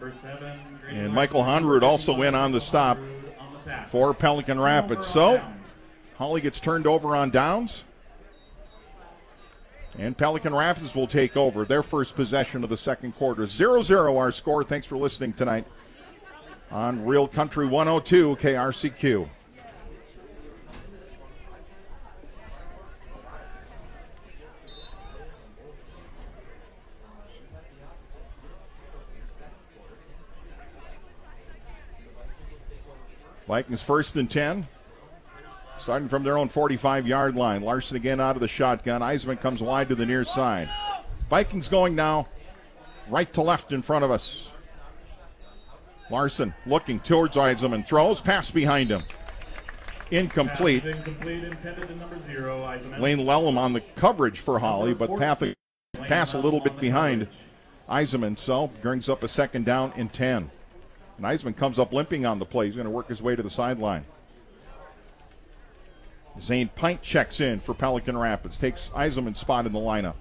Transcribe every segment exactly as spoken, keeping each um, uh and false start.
And Michael Honrud also in on the stop for Pelican Rapids. So, Holly gets turned over on downs. And Pelican Rapids will take over their first possession of the second quarter. zero zero our score. Thanks for listening tonight on Real Country one oh two K R C Q. Vikings first and ten. Starting from their own forty-five-yard line. Larson again out of the shotgun. Eisman comes wide to the near side. Vikings going now right to left in front of us. Larson looking towards Eisman. Throws. Pass behind him. Incomplete. Lane Lellum on the coverage for Holly, but pass a little bit behind Eisman. So brings up a second down and ten. And Eisman comes up limping on the play. He's going to work his way to the sideline. Zane Pint checks in for Pelican Rapids. Takes Eiselman's spot in the lineup.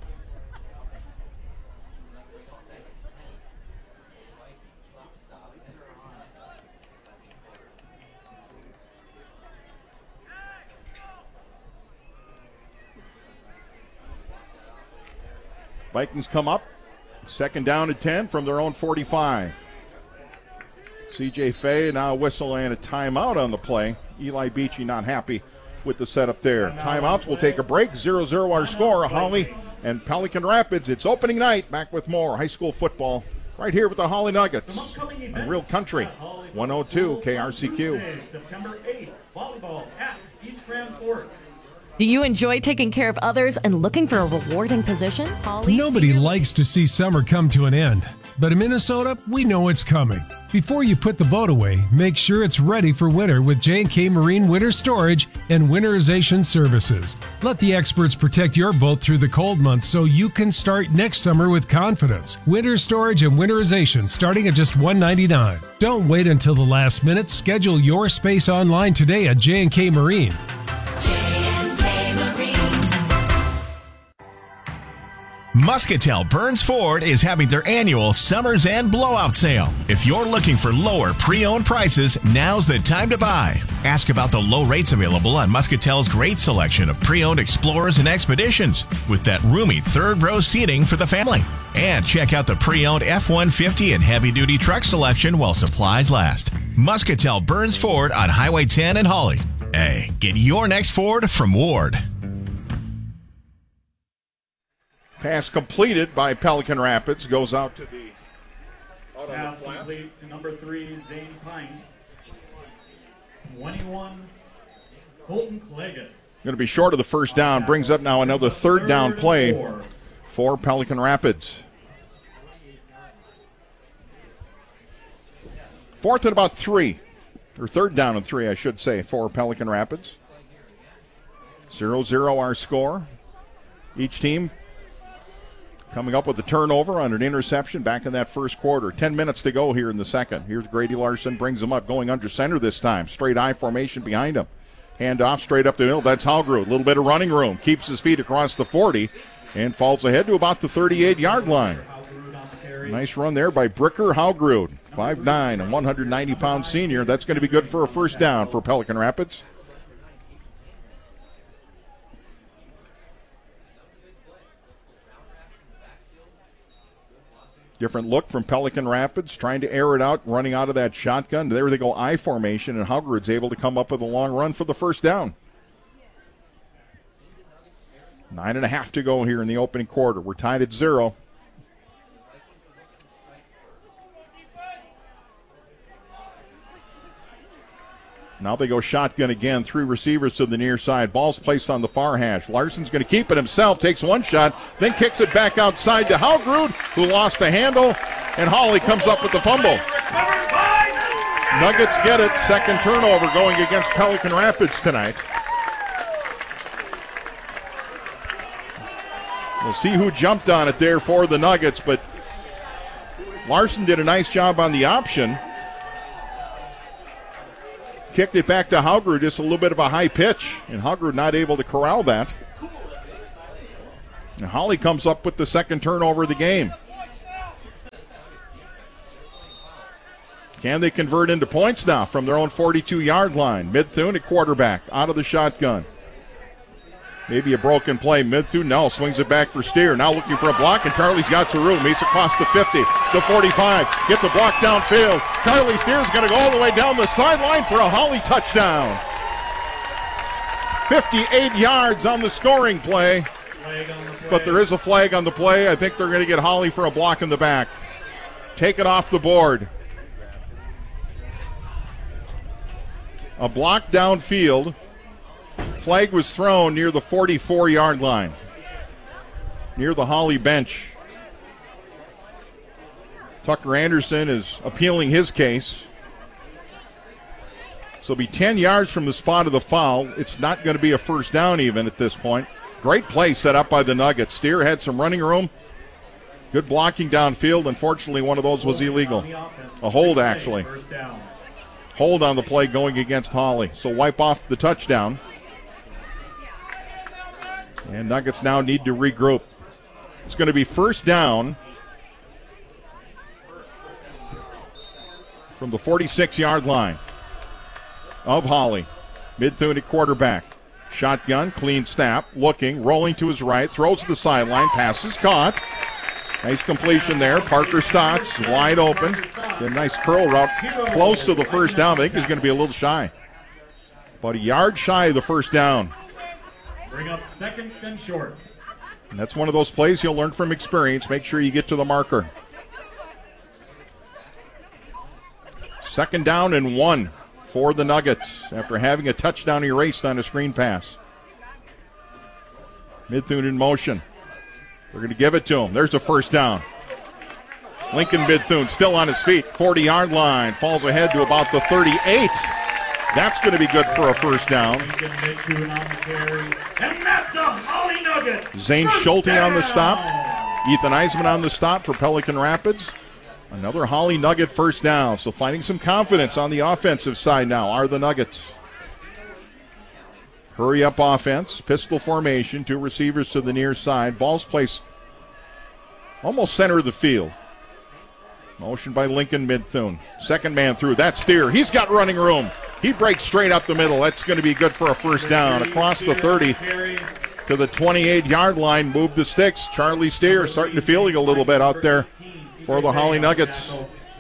Vikings come up. Second down and ten from their own forty-five. C J Fay now a whistle and a timeout on the play. Eli Beachy not happy with the setup there. Timeouts will take a break. zero zero our score. Holly and Pelican Rapids. It's opening night. Back with more high school football right here with the Holly Nuggets on Real Country one oh two K R C Q. September eighth, volleyball at East Grand Forks. Do you enjoy taking care of others and looking for a rewarding position? Holly Nobody Senior- likes to see summer come to an end. But in Minnesota, we know it's coming. Before you put the boat away, make sure it's ready for winter with J and K Marine Winter Storage and Winterization Services. Let the experts protect your boat through the cold months so you can start next summer with confidence. Winter storage and winterization starting at just one hundred ninety-nine dollars. Don't wait until the last minute. Schedule your space online today at J and K Marine. Muscatel Burns Ford is having their annual Summers and Blowout Sale. If you're looking for lower pre-owned prices, now's the time to buy. Ask about the low rates available on Muscatel's great selection of pre-owned Explorers and Expeditions with that roomy third row seating for the family. And check out the pre-owned F one fifty and heavy-duty truck selection while supplies last. Muscatel Burns Ford on Highway ten in Holly. Hey, get your next Ford from Ward. Pass completed by Pelican Rapids. Goes out to the out on Pass the flat. complete to number three, Zane Pint. twenty-one, Colton Clegus. Going to be short of the first down. Brings up now another third down play for Pelican Rapids. Fourth and about three. Or third down and three, I should say, for Pelican Rapids. zero zero our score. Each team coming up with a turnover on an interception back in that first quarter. Ten minutes to go here in the second. Here's Grady Larson, brings him up, going under center this time. Straight I formation behind him. Hand off straight up the middle. That's Halgrud. A little bit of running room. Keeps his feet across the forty and falls ahead to about the thirty-eight-yard line. Nice run there by Bricker Halgrud. five nine and one hundred ninety pound senior. That's going to be good for a first down for Pelican Rapids. Different look from Pelican Rapids, trying to air it out, running out of that shotgun. There they go, I formation, and Halgrud's able to come up with a long run for the first down. Nine and a half to go here in the opening quarter. We're tied at zero. Now they go shotgun again. Three receivers to the near side. Ball's placed on the far hash. Larson's going to keep it himself. Takes one shot, then kicks it back outside to Halgrud, who lost the handle. And Hawley comes up with the fumble. Nuggets get it. Second turnover going against Pelican Rapids tonight. We'll see who jumped on it there for the Nuggets, but Larson did a nice job on the option. Kicked it back to Halgrud, just a little bit of a high pitch, and Halgrud not able to corral that. And Holly comes up with the second turnover of the game. Can they convert into points now from their own forty-two-yard line? Midthune at quarterback, out of the shotgun. Maybe a broken play. Midthune, no, swings it back for Steer. Now looking for a block, and Charlie's got some room. He's across the fifty, the forty-five, gets a block downfield. Charlie Steer's going to go all the way down the sideline for a Holly touchdown. fifty-eight yards on the scoring play, but there is a flag on the play. I think they're going to get Holly for a block in the back. Take it off the board. A block downfield. Flag was thrown near the forty-four-yard line, near the Holly bench. Tucker Anderson is appealing his case. So it'll be ten yards from the spot of the foul. It's not going to be a first down even at this point. Great play set up by the Nuggets. Steer had some running room. Good blocking downfield. Unfortunately, one of those was illegal. A hold, actually. Hold on the play going against Holly. So wipe off the touchdown. And Nuggets now need to regroup. It's going to be first down from the forty-six-yard line of Holly. Midthune at quarterback. Shotgun, clean snap, looking, rolling to his right, throws to the sideline, pass is caught. Nice completion there. Parker Stotts wide open. A nice curl route close to the first down. I think he's going to be a little shy. About a yard shy of the first down. Bring up second and short. And that's one of those plays you'll learn from experience. Make sure you get to the marker. Second down and one for the Nuggets after having a touchdown erased on a screen pass. Midthune in motion. They're going to give it to him. There's a first down. Lincoln Midthune still on his feet. forty-yard line. Falls ahead to about the thirty-eight. That's going to be good for a first down. Lincoln Midthune on the carry. And that's a Holly Nugget. Zane First Schulte on the down. stop. Ethan Eisman on the stop for Pelican Rapids. Another Holly Nugget first down. So finding some confidence on the offensive side now are the Nuggets. Hurry up offense. Pistol formation. Two receivers to the near side. Ball's placed almost center of the field. Motion by Lincoln Midthune. Second man through. That's Steer. He's got running room. He breaks straight up the middle. That's going to be good for a first down. Across the thirty to the twenty-eight-yard line. Move the sticks. Charlie Steer starting to feel it a little bit out there for the Holly Nuggets.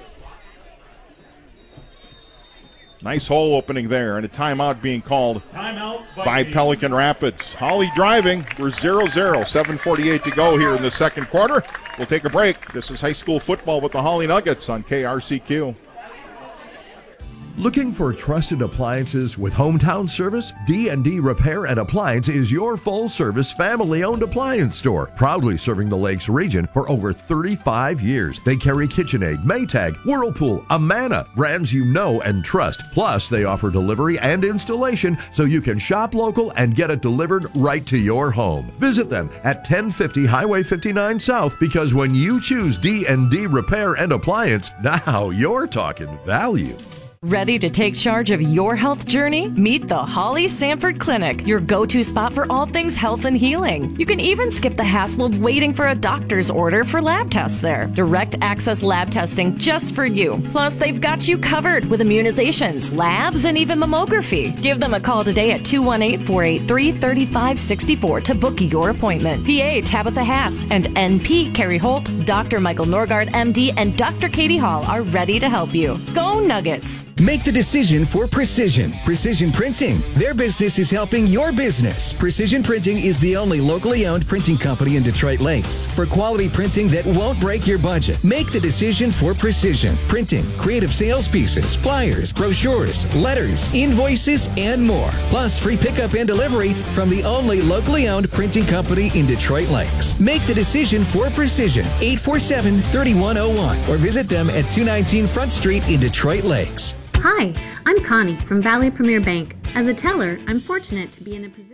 Nice hole opening there, and a timeout being called Timeout by Pelican Rapids. Holly driving. We're zero zero. seven forty-eight to go here in the second quarter. We'll take a break. This is high school football with the Holly Nuggets on K R C Q. Looking for trusted appliances with hometown service? D and D Repair and Appliance is your full-service, family-owned appliance store, proudly serving the Lakes region for over thirty-five years. They carry KitchenAid, Maytag, Whirlpool, Amana, brands you know and trust. Plus, they offer delivery and installation so you can shop local and get it delivered right to your home. Visit them at ten fifty Highway fifty-nine South, because when you choose D and D Repair and Appliance, now you're talking value. Ready to take charge of your health journey? Meet the Holly Sanford Clinic, your go-to spot for all things health and healing. You can even skip the hassle of waiting for a doctor's order for lab tests there. Direct access lab testing just for you. Plus, they've got you covered with immunizations, labs, and even mammography. Give them a call today at two one eight, four eight three, three five six four to book your appointment. P A Tabitha Haas and N P Carrie Holt, Doctor Michael Norgard, M D, and Doctor Katie Hall are ready to help you. Go Nuggets! Make the decision for Precision. Precision Printing. Their business is helping your business. Precision Printing is the only locally owned printing company in Detroit Lakes. For quality printing that won't break your budget, make the decision for Precision Printing. Creative sales pieces, flyers, brochures, letters, invoices, and more. Plus free pickup and delivery from the only locally owned printing company in Detroit Lakes. Make the decision for Precision. eight four seven, three one zero one or visit them at two nineteen Front Street in Detroit Lakes. Hi, I'm Connie from Valley Premier Bank. As a teller, I'm fortunate to be in a position.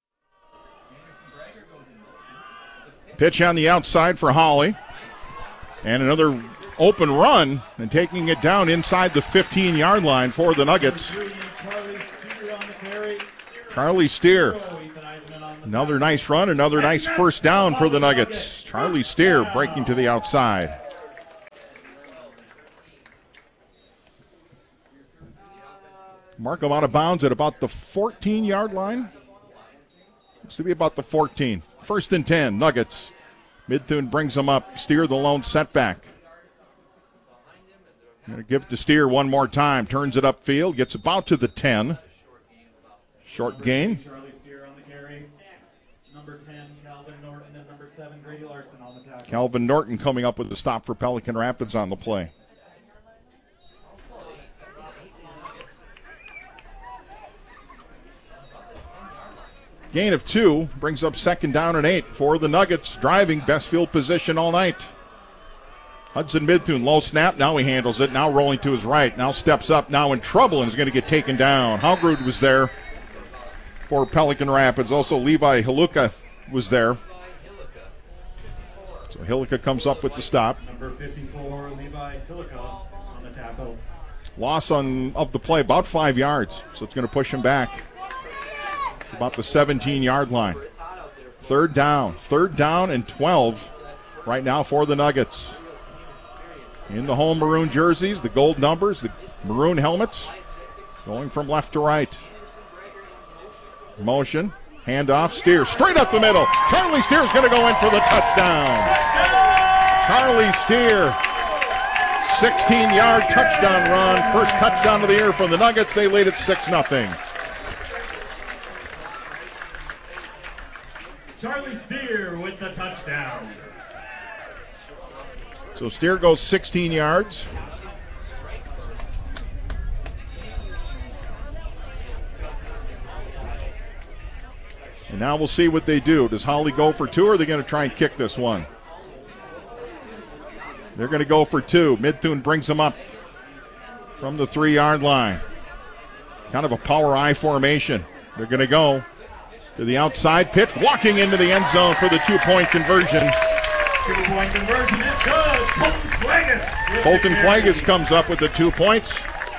Pitch on the outside for Holly. And another open run and taking it down inside the fifteen-yard line for the Nuggets. Charlie Steer. Another nice run, another nice first down for the Nuggets. Charlie Steer breaking to the outside. Mark him out of bounds at about the fourteen-yard line. Looks to be about the fourteen. First and ten, Nuggets. Midthun brings them up. Steer the lone setback. Going to give it to Steer one more time. Turns it upfield. Gets about to the ten. Short gain. Charlie Steer on the carry. Number ten, Calvin Norton, and number seven, Grady Larson on the tackle. Calvin Norton coming up with the stop for Pelican Rapids on the play. Gain of two brings up second down and eight for the Nuggets, driving best field position all night. Hudson Midthun, low snap, now he handles it, now rolling to his right, now steps up, now in trouble, and is going to get taken down. Haugrud was there for Pelican Rapids. Also, Levi Hiluka was there. So Hiluka comes up with the stop. Number fifty-four, Levi Hiluka on the tackle. Loss on of the play, about five yards, so it's going to push him back. About the seventeen-yard line. Third down. Third down and twelve right now for the Nuggets. In the home maroon jerseys, the gold numbers, the maroon helmets, going from left to right. Motion, handoff, Steer, straight up the middle. Charlie Steer's going to go in for the touchdown. Charlie Steer, sixteen-yard touchdown run. First touchdown of the year for the Nuggets. They lead it six nothing. Charlie Steer with the touchdown. So Steer goes sixteen yards. And now we'll see what they do. Does Holly go for two, or are they going to try and kick this one? They're going to go for two. Midthun brings them up from the three-yard line. Kind of a power I formation. They're going to go to the outside pitch, walking into the end zone for the two-point conversion. Two-point conversion is good. Colton Clagus. Colton Clagus comes up with the two points.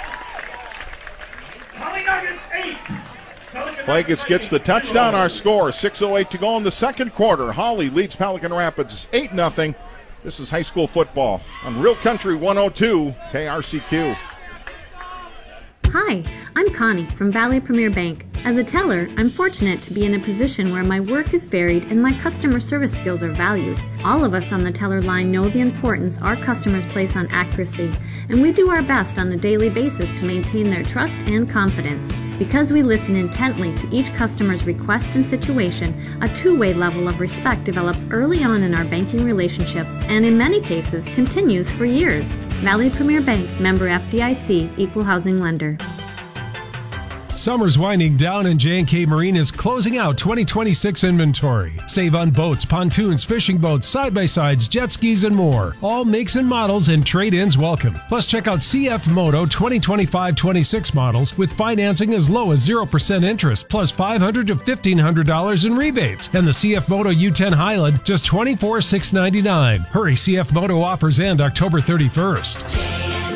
Holly Nuggets eight. Clagus gets the touchdown. Our score, six oh eight to go in the second quarter. Holly leads Pelican Rapids eight nothing. This is high school football on Real Country one oh two K R C Q. Hi, I'm Connie from Valley Premier Bank. As a teller, I'm fortunate to be in a position where my work is varied and my customer service skills are valued. All of us on the teller line know the importance our customers place on accuracy, and we do our best on a daily basis to maintain their trust and confidence. Because we listen intently to each customer's request and situation, a two-way level of respect develops early on in our banking relationships and in many cases continues for years. Valley Premier Bank, member F D I C, equal housing lender. Summer's winding down and J and K Marine is closing out twenty twenty-six inventory. Save on boats, pontoons, fishing boats, side-by-sides, jet skis, and more. All makes and models and trade-ins welcome. Plus, check out C F Moto twenty twenty-five twenty-six models with financing as low as zero percent interest, plus five hundred dollars to fifteen hundred dollars in rebates. And the C F Moto U ten Highland, just twenty-four thousand six hundred ninety-nine dollars. Hurry, C F Moto offers end October thirty-first.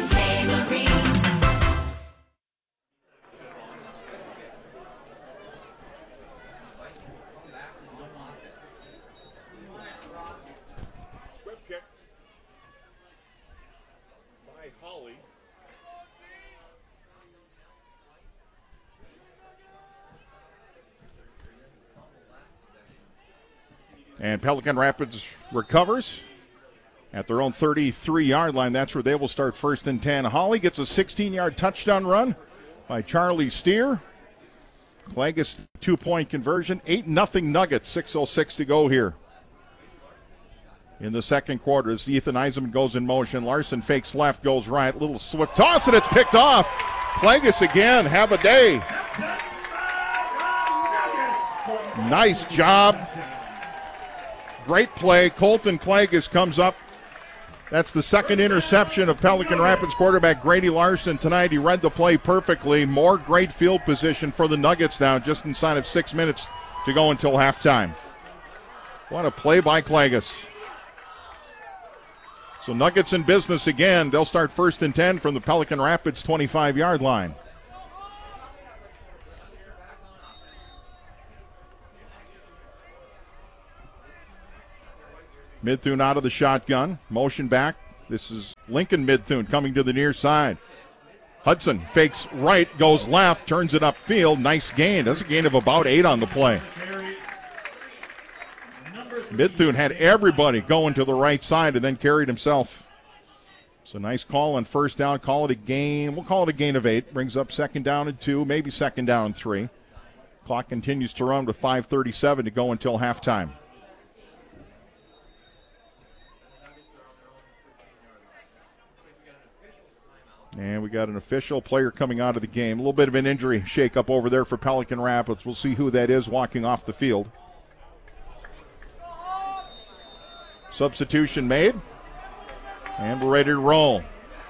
And Pelican Rapids recovers at their own thirty-three-yard line. That's where they will start first and ten. Holly gets a sixteen-yard touchdown run by Charlie Steer. Clagus two-point conversion. eight nothing Nuggets. six oh six to go here in the second quarter as Ethan Eisenman goes in motion. Larson fakes left, goes right. Little swift toss, and it's picked off. Clagus again. Have a day. Nice job. Great play. Colton Clagus comes up. That's the second interception of Pelican Rapids quarterback Grady Larson tonight. He read the play perfectly. More great field position for the Nuggets now, just inside of six minutes to go until halftime. What a play by Clagus. So Nuggets in business again. They'll start first and ten from the Pelican Rapids twenty-five-yard line. Midthun out of the shotgun. Motion back. This is Lincoln Midthun coming to the near side. Hudson fakes right, goes left, turns it upfield. Nice gain. That's a gain of about eight on the play. Midthune had everybody going to the right side and then carried himself. So nice call on first down. Call it a gain. We'll call it a gain of eight. Brings up second down and two, maybe second down and three. Clock continues to run with five thirty-seven to go until halftime. And we got an official player coming out of the game. A little bit of an injury shakeup over there for Pelican Rapids. We'll see who that is walking off the field. Substitution made. And we're ready to roll.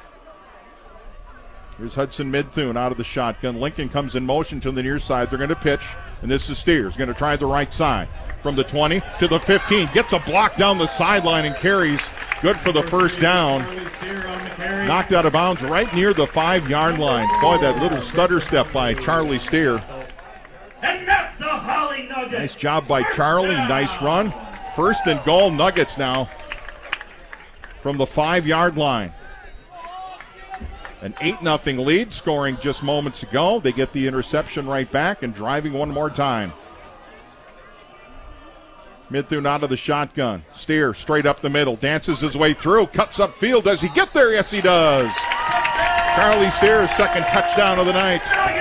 Here's Hudson Midthune out of the shotgun. Lincoln comes in motion to the near side. They're going to pitch. And this is Steers going to try the right side. From the twenty to the fifteen. Gets a block down the sideline and carries. Good for the first down. Knocked out of bounds right near the five-yard line. Boy, that little stutter step by Charlie Steer. And that's a Holly Nugget. Nice job by Charlie. Nice run. First and goal, Nuggets now from the five-yard line. An eight nothing lead, scoring just moments ago. They get the interception right back and driving one more time. Midthune out of the shotgun. Steer straight up the middle. Dances his way through. Cuts upfield. Does he get there? Yes, he does. Charlie Steer's second touchdown of the night.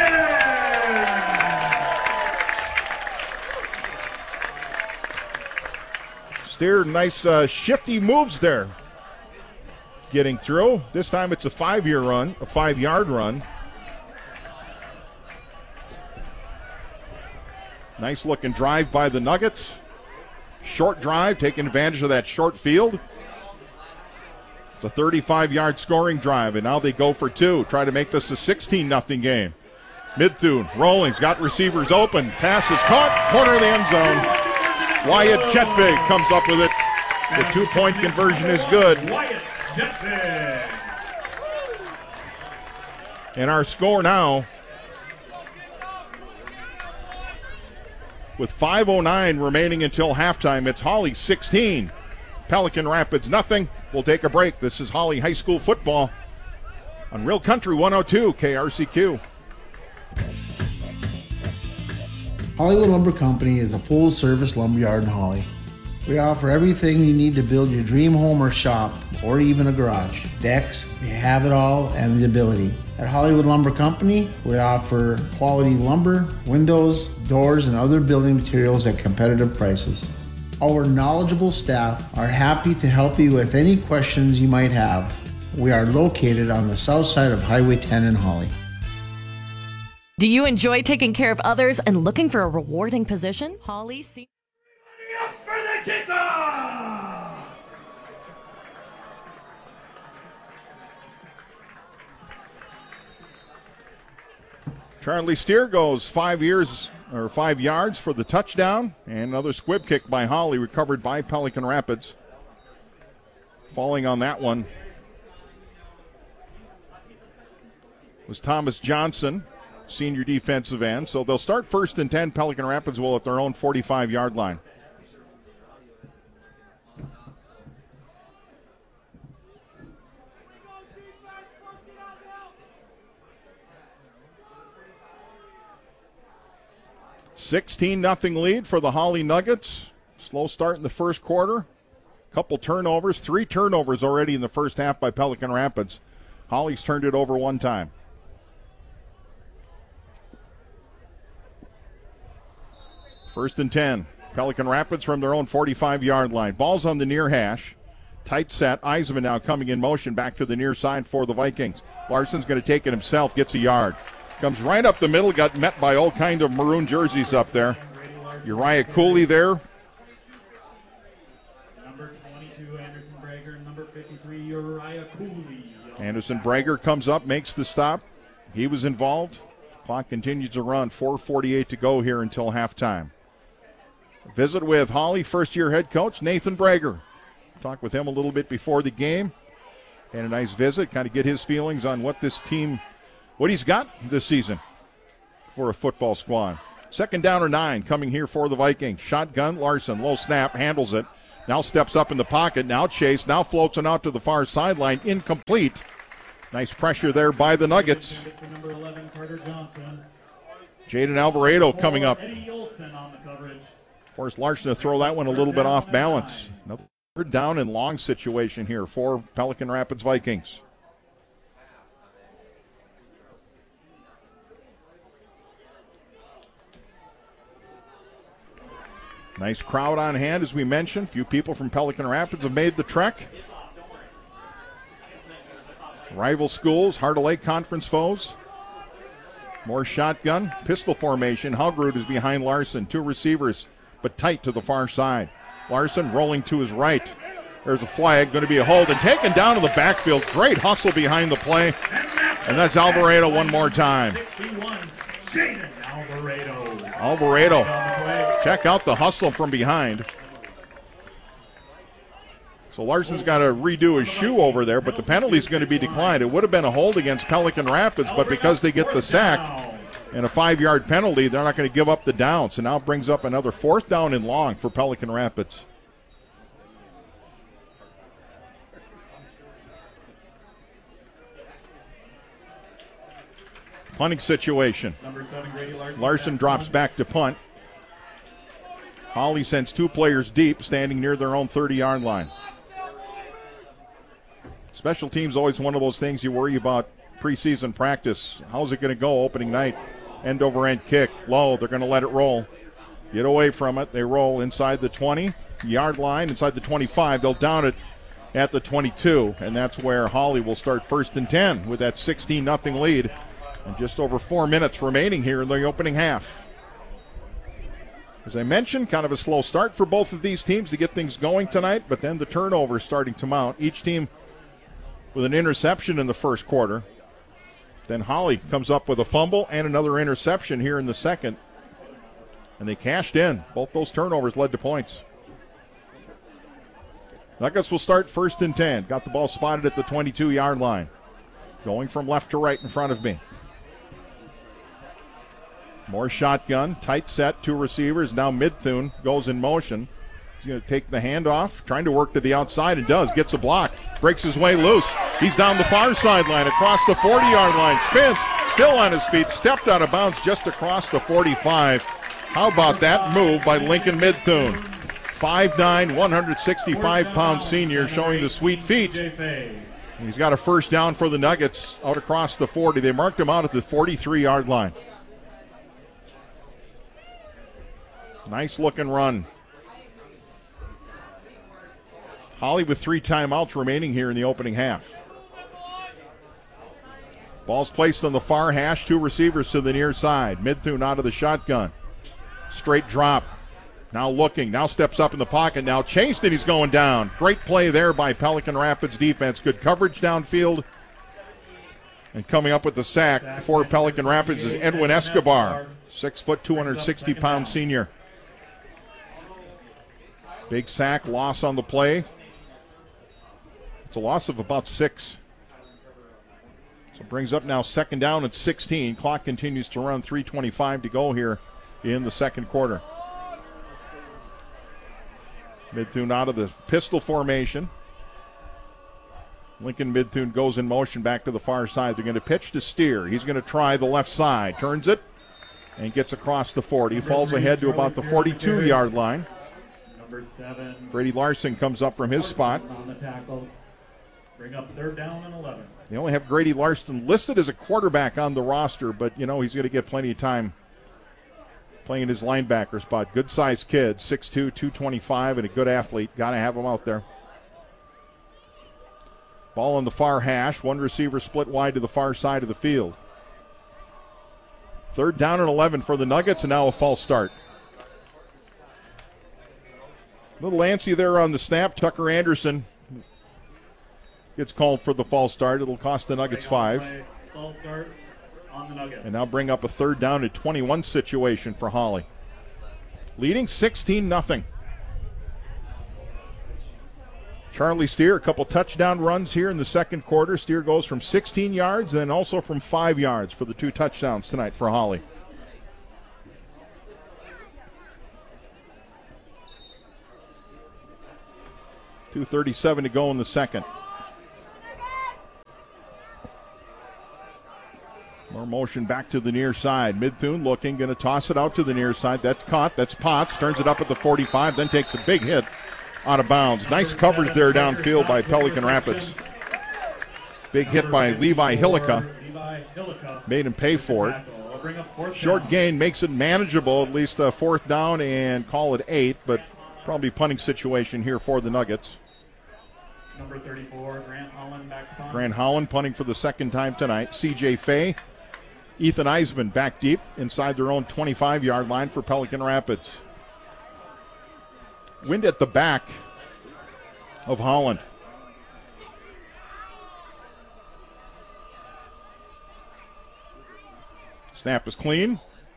Steer, nice uh, shifty moves there. Getting through. This time it's a five-year run, a five-yard run. Nice looking drive by the Nuggets. Short drive, taking advantage of that short field. It's a thirty-five-yard scoring drive, and now they go for two. Try to make this a sixteen nothing game. Midthune rolling, he's got receivers open. Pass is caught, corner of the end zone. Wyatt Chetvig comes up with it. The two-point conversion is good. And our score now, with five oh nine remaining until halftime, it's Holly sixteen, Pelican Rapids nothing. We'll take a break. This is Holly High School football on Real Country one oh two K R C Q. Hollywood Lumber Company is a full-service lumberyard in Holly. We offer everything you need to build your dream home or shop, or even a garage. Decks, we have it all and the ability. At Hollywood Lumber Company, we offer quality lumber, windows, doors, and other building materials at competitive prices. Our knowledgeable staff are happy to help you with any questions you might have. We are located on the south side of Highway ten in Holly. Do you enjoy taking care of others and looking for a rewarding position? Holly C- Up for the kickoff! Charlie Steer goes five years or five yards for the touchdown, and another squib kick by Holly, recovered by Pelican Rapids. Falling on that one was Thomas Johnson, senior defensive end. So they'll start first and ten. Pelican Rapids will at their own forty-five-yard line. sixteen nothing lead for the Holly Nuggets. Slow start in the first quarter. Couple turnovers, three turnovers already in the first half by Pelican Rapids. Holly's turned it over one time. First and ten. Pelican Rapids from their own forty-five-yard line. Ball's on the near hash. Tight set. Eisman now coming in motion back to the near side for the Vikings. Larson's going to take it himself, gets a yard. Comes right up the middle, got met by all kind of maroon jerseys up there. Uriah Cooley there. Number twenty-two, Anderson Brager. Number fifty-three, Uriah Cooley. Anderson Brager comes up, makes the stop. He was involved. Clock continues to run. four forty-eight to go here until halftime. Visit with Holly first-year head coach Nathan Brager. Talk with him a little bit before the game. And a nice visit, kind of get his feelings on what this team, what he's got this season for a football squad. Second down or nine coming here for the Vikings. Shotgun, Larson, low snap, handles it. Now steps up in the pocket, now chase, now floats it out to the far sideline. Incomplete. Nice pressure there by the Nuggets. Number eleven, Carter Johnson. Jaden Alvarado coming up. Eddie Olson on the coverage. Forced Larson to throw that one a little bit off balance. Another third down and long situation here for Pelican Rapids Vikings. Nice crowd on hand, as we mentioned. Few people from Pelican Rapids have made the trek. Rival schools, Heart of Lake Conference foes. More shotgun, pistol formation. Haugrud is behind Larson. Two receivers, but tight to the far side. Larson rolling to his right. There's a flag, going to be a hold, and taken down to the backfield. Great hustle behind the play. And that's Alvarado one more time. sixty-one, Jaden Alvarado. Alvarado. Check out the hustle from behind. So Larson's got to redo his shoe over there, but the penalty's going to be declined. It would have been a hold against Pelican Rapids, but because they get the sack and a five-yard penalty, they're not going to give up the down. So now it brings up another fourth down and long for Pelican Rapids. Punting situation. Number seven, Grady Larson. Larson drops back to punt. Holly sends two players deep, standing near their own thirty-yard line. Special teams always one of those things you worry about preseason practice. How's it going to go opening night? End over end kick, low. They're going to let it roll. Get away from it. They roll inside the twenty-yard line, inside the twenty-five. They'll down it at the twenty-two, and that's where Holly will start first and ten with that sixteen nothing lead. And just over four minutes remaining here in the opening half. As I mentioned, kind of a slow start for both of these teams to get things going tonight, but then the turnover starting to mount. Each team with an interception in the first quarter. Then Holly comes up with a fumble and another interception here in the second. And they cashed in. Both those turnovers led to points. Nuggets will start first and ten. Got the ball spotted at the twenty-two-yard line. Going from left to right in front of me. More shotgun, tight set, two receivers. Now Midthune goes in motion. He's going to take the handoff, trying to work to the outside, and does. Gets a block, breaks his way loose. He's down the far sideline, across the forty-yard line. Spins, still on his feet, stepped out of bounds just across the forty-five. How about that move by Lincoln Midthune? five nine, one hundred sixty-five pound senior showing the sweet feet. He's got a first down for the Nuggets out across the forty. They marked him out at the forty-three-yard line. Nice looking run. Holly with three timeouts remaining here in the opening half. Ball's placed on the far hash, two receivers to the near side. Midthune out of the shotgun. Straight drop. Now looking, now steps up in the pocket. Now chased and he's going down. Great play there by Pelican Rapids defense. Good coverage downfield. And coming up with the sack for Pelican Rapids is Edwin Escobar. Six foot, two hundred sixty pound senior. Big sack, loss on the play. It's a loss of about six. So it brings up now second down at sixteen. Clock continues to run, three twenty-five to go here in the second quarter. Midthune out of the pistol formation. Lincoln Midthune goes in motion back to the far side. They're going to pitch to Steer. He's going to try the left side. Turns it and gets across the forty. Falls ahead to about the forty-two-yard line. Number seven. Grady Larson comes up from his spot. On the tackle. Bring up third down and eleven. They only have Grady Larson listed as a quarterback on the roster, but, you know, he's going to get plenty of time playing his linebacker spot. Good-sized kid, six two, two twenty-five, and a good athlete. Got to have him out there. Ball on the far hash. One receiver split wide to the far side of the field. Third down and eleven for the Nuggets, and now a false start. A little antsy there on the snap. Tucker Anderson gets called for the false start. It'll cost the Nuggets five. False start on the Nuggets. And now bring up a third down and twenty-one situation for Holly. Leading sixteen nothing. Charlie Steer, a couple touchdown runs here in the second quarter. Steer goes from sixteen yards and also from five yards for the two touchdowns tonight for Holly. two thirty-seven to go in the second. More motion back to the near side. Midthune looking, going to toss it out to the near side. That's caught. That's Potts. Turns it up at the forty-five, then takes a big hit out of bounds. Nice coverage there downfield by Pelican Rapids. Big hit by Levi Hillica. Made him pay for it. Short gain makes it manageable, at least a fourth down, and call it eight, but probably punting situation here for the Nuggets. Number thirty-four, Grant Holland back to punt. Grant Holland punting for the second time tonight. C J Fay, Ethan Eisman back deep inside their own twenty-five-yard line for Pelican Rapids. Wind at the back of Holland. Snap is clean.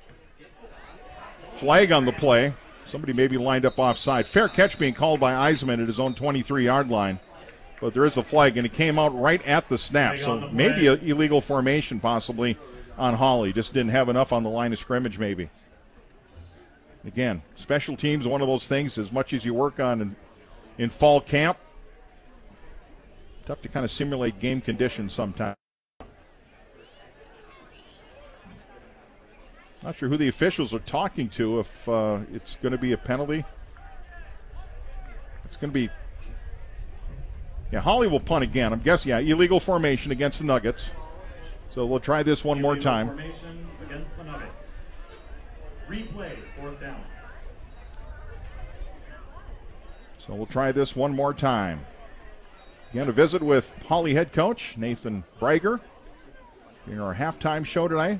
Flag on the play. Somebody maybe lined up offside. Fair catch being called by Eisman at his own twenty-three-yard line. But there is a flag, and it came out right at the snap. So maybe an illegal formation possibly on Hawley. Just didn't have enough on the line of scrimmage maybe. Again, special teams, one of those things, as much as you work on in, in fall camp, tough to kind of simulate game conditions sometimes. Not sure who the officials are talking to, if uh, it's going to be a penalty. It's going to be, yeah, Hawley will punt again. I'm guessing, yeah, illegal formation against the Nuggets. So we'll try this one more time. Formation against the Nuggets. Replay, fourth down. So we'll try this one more time. Again, a visit with Hawley head coach Nathan Brager in our halftime show tonight.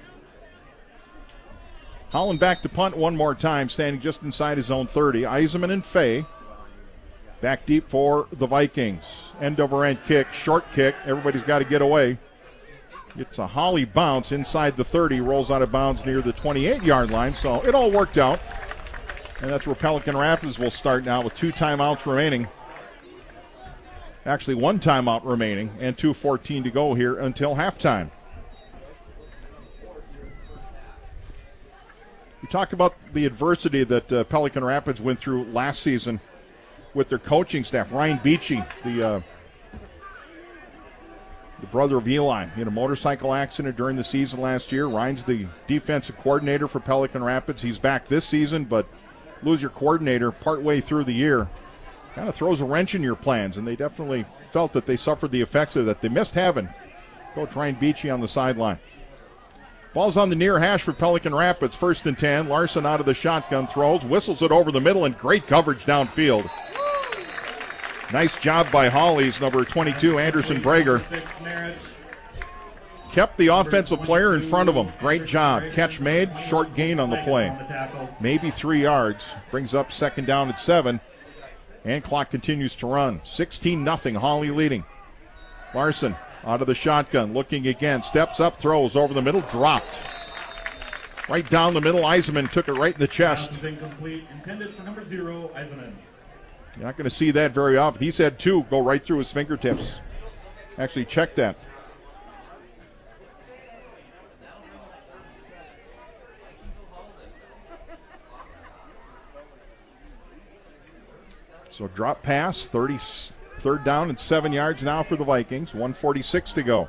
Holland back to punt one more time, standing just inside his own thirty. Eisenman and Fay back deep for the Vikings. End over end kick, short kick. Everybody's got to get away. It's a Hawley bounce inside the thirty, rolls out of bounds near the twenty-eight-yard line. So it all worked out. And that's where Pelican Rapids will start now with two timeouts remaining. Actually, one timeout remaining and two fourteen to go here until halftime. We talked about the adversity that uh, Pelican Rapids went through last season with their coaching staff. Ryan Beachy, the uh, the brother of Eli, in a motorcycle accident during the season last year. Ryan's the defensive coordinator for Pelican Rapids. He's back this season, but lose your coordinator partway through the year kind of throws a wrench in your plans, and they definitely felt that they suffered the effects of that. They missed having Coach Ryan Beachy on the sideline. Ball's on the near hash for Pelican Rapids. First and ten. Larson out of the shotgun, throws, whistles it over the middle, and great coverage downfield. Nice job by Hawley's number twenty-two, Anderson Brager. Kept the offensive player in front of him. Great job. Catch made, short gain on the play. Maybe three yards. Brings up second down at seven. And clock continues to run. sixteen nothing, Hawley leading. Larson out of the shotgun, looking again, steps up, throws over the middle, dropped. Right down the middle, Eisenman took it right in the chest. Incomplete, intended for number zero, Eisenman. You're not going to see that very often. He's had two go right through his fingertips. Actually, check that. So drop pass, thirty, third down and seven yards now for the Vikings. one forty-six to go.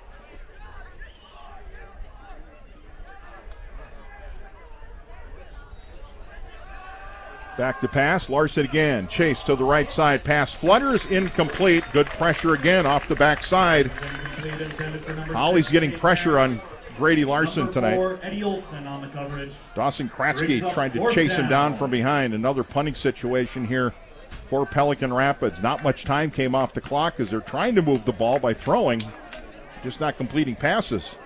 Back to pass, Larson again. Chase to the right side, pass flutters, incomplete. Good pressure again off the backside. Hawley's getting pressure on Grady Larson tonight. Four, Eddie Olson on the coverage. Dawson Kratzky trying to chase him down from behind. Another punting situation here for Pelican Rapids. Not much time came off the clock as they're trying to move the ball by throwing, just not completing passes.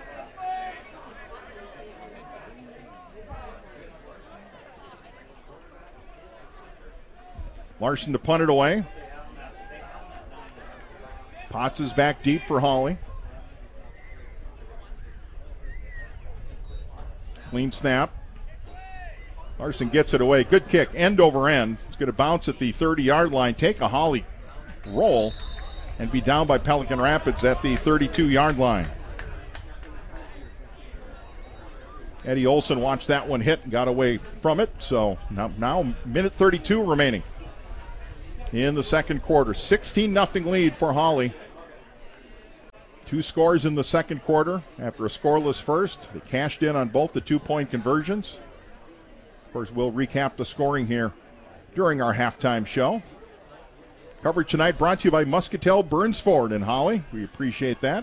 Larson to punt it away. Potts is back deep for Hawley. Clean snap. Larson gets it away. Good kick, end over end. It's going to bounce at the thirty-yard line, take a Hawley roll, and be down by Pelican Rapids at the thirty-two-yard line. Eddie Olson watched that one hit and got away from it. So now, now minute thirty-two remaining in the second quarter. sixteen nothing lead for Hawley. Two scores in the second quarter after a scoreless first. They cashed in on both the two-point conversions. Of course, we'll recap the scoring here during our halftime show. Coverage tonight brought to you by Muscatel, Burns Ford, and Holly. We appreciate that.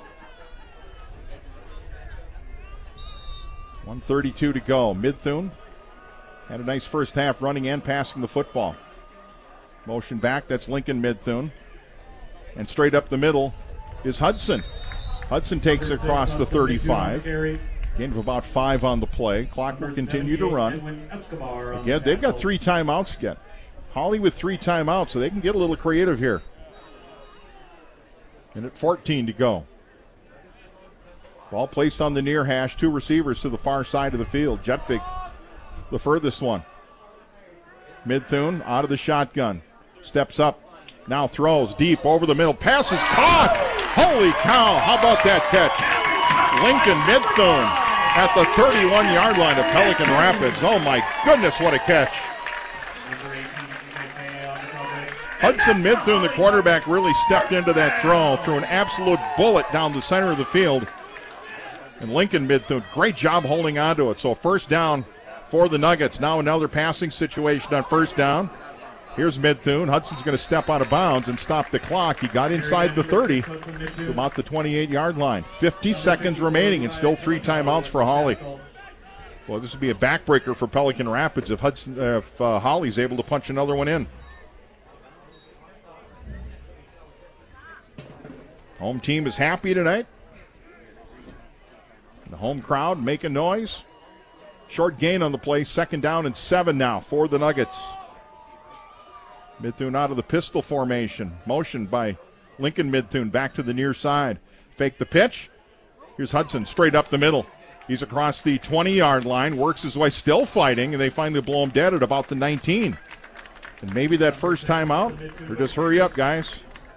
one thirty-two to go. Midthune had a nice first half running and passing the football. Motion back, that's Lincoln Midthune. And straight up the middle is Hudson. Hudson takes it across the thirty-five. Gain of about five on the play. Clock will continue to run. Again, they've got three timeouts again. Holly with three timeouts, so they can get a little creative here. And at fourteen to go. Ball placed on the near hash. Two receivers to the far side of the field. Jetvig, the furthest one. Midthune out of the shotgun. Steps up. Now throws deep over the middle. Pass is caught. Holy cow. How about that catch? Lincoln Midthune at the thirty-one-yard line of Pelican Rapids. Oh, my goodness, what a catch. Hudson Midthune, the quarterback, really stepped into that throw. Threw an absolute bullet down the center of the field. And Lincoln Midthune, great job holding on to it. So first down for the Nuggets. Now another passing situation on first down. Here's Midthune. Hudson's going to step out of bounds and stop the clock. He got inside the thirty to about the twenty-eight-yard line. fifty seconds remaining and still three timeouts for Holly. Well, this would be a backbreaker for Pelican Rapids if Hudson, uh, if uh, Holly's able to punch another one in. Home team is happy tonight. The home crowd making noise. Short gain on the play. Second down and seven now for the Nuggets. Midthune out of the pistol formation. Motion by Lincoln Midthune back to the near side. Fake the pitch. Here's Hudson straight up the middle. He's across the twenty-yard line. Works his way, still fighting, and they finally blow him dead at about the nineteen. And maybe that first time out, or just hurry up, guys.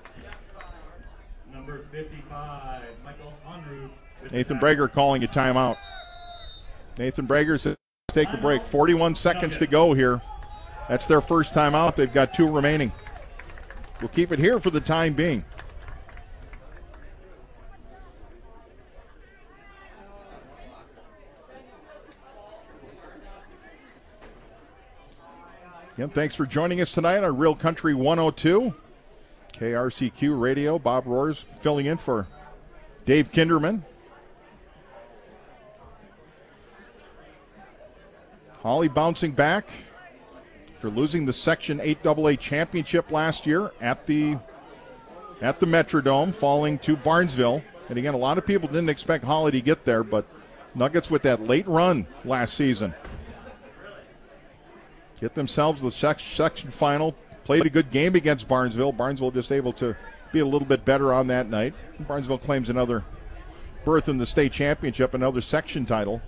Number fifty-five, Michael Unruh. Nathan Brager calling a timeout. Nathan Brager says take a break. forty-one seconds to go here. That's their first time out. They've got two remaining. We'll keep it here for the time being. Again, thanks for joining us tonight on Real Country one oh two. K R C Q Radio. Bob Roars filling in for Dave Kinderman. Holly bouncing back after losing the Section eight double A championship last year at the at the Metrodome, falling to Barnesville. And again, a lot of people didn't expect Holly to get there, but Nuggets with that late run last season get themselves the section final. Played a good game against Barnesville. Barnesville just able to be a little bit better on that night. Barnesville claims another berth in the state championship, another section title.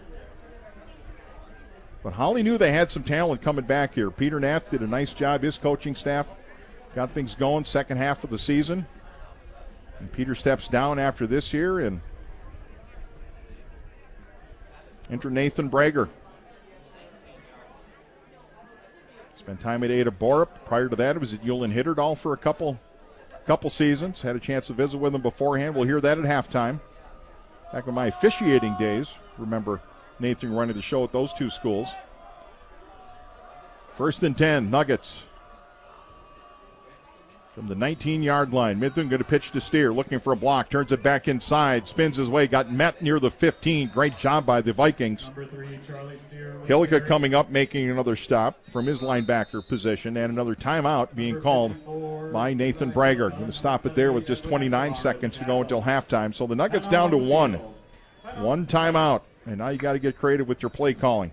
But Holly knew they had some talent coming back here. Peter Nath did a nice job. His coaching staff got things going second half of the season. And Peter steps down after this year, and enter Nathan Brager. Spent time at Ada Borup. Prior to that, it was at Ulen Hitterdal for a couple, couple seasons. Had a chance to visit with him beforehand. We'll hear that at halftime. Back in my officiating days, remember Nathan running the show at those two schools. First and ten, Nuggets. From the nineteen-yard line, Midthune going to pitch to Steer, looking for a block, turns it back inside, spins his way, got met near the fifteen. Great job by the Vikings. Number three, Charlie Steer. Hillica coming up, making another stop from his linebacker position, and another timeout being called by Nathan Brager. Going to stop it there with just twenty-nine seconds to go until halftime. So the Nuggets down to one. One timeout, and now you got to get creative with your play calling.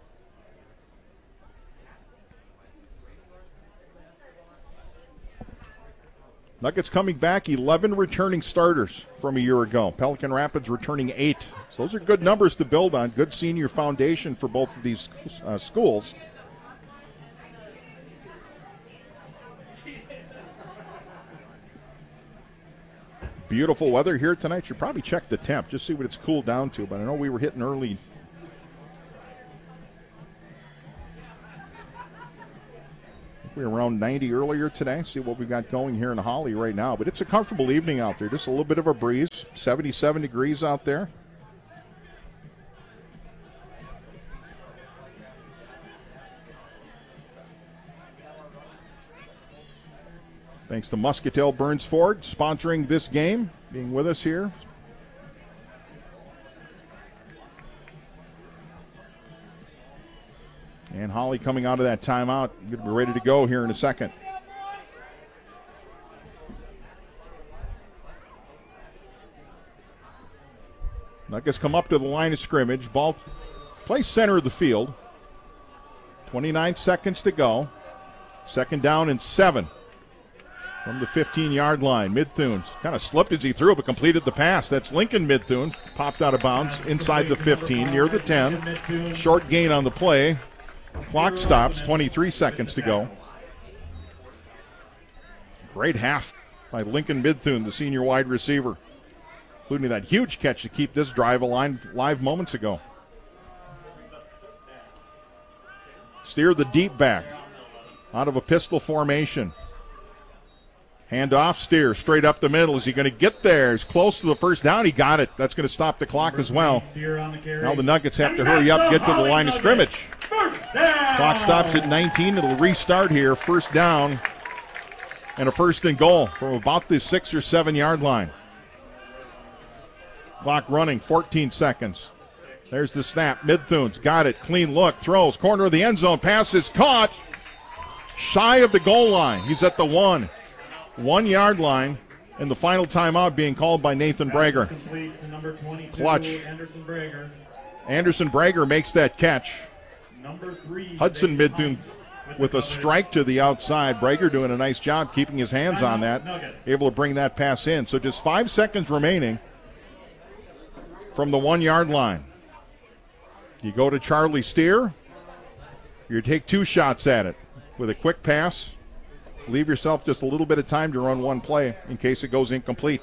Nuggets coming back, eleven returning starters from a year ago. Pelican Rapids returning eight. So those are good numbers to build on. Good senior foundation for both of these uh, schools. Beautiful weather here tonight. Should probably check the temp, just see what it's cooled down to. But I know we were hitting early. We were around ninety earlier today. See what we've got going here in Holly right now. But it's a comfortable evening out there. Just a little bit of a breeze. seventy-seven degrees out there. Thanks to Muscatel Burns Ford sponsoring this game, being with us here. And Holly coming out of that timeout. Going to be ready to go here in a second. Nuggets come up to the line of scrimmage. Ball placed center of the field. twenty-nine seconds to go. Second down and seven from the fifteen-yard line. Midthune kind of slipped as he threw, but completed the pass. That's Lincoln Midthune. Popped out of bounds inside the fifteen, near the ten. Short gain on the play. Clock stops, twenty-three seconds to go. Great half by Lincoln Midthune, the senior wide receiver, including that huge catch to keep this drive alive live moments ago. Steer the deep back out of a pistol formation. Hand off, Steer straight up the middle. Is he going to get there? He's close to the first down. He got it. That's going to stop the clock as well. Now the Nuggets have to hurry up, get to the line of scrimmage. Clock stops at nineteen. It'll restart here. First down and a first and goal from about the six or seven yard line. Clock running, fourteen seconds. There's the snap. Midthune's got it. Clean look. Throws. Corner of the end zone. Pass is caught. Shy of the goal line. He's at the one. One yard line. And the final timeout being called by Nathan Brager. Clutch. Anderson Brager. Anderson Brager makes that catch. Number three, Hudson Midthune with a strike to the outside. Brager doing a nice job keeping his hands on that. Able to bring that pass in. So just five seconds remaining from the one-yard line. You go to Charlie Steer. You take two shots at it with a quick pass. Leave yourself just a little bit of time to run one play in case it goes incomplete.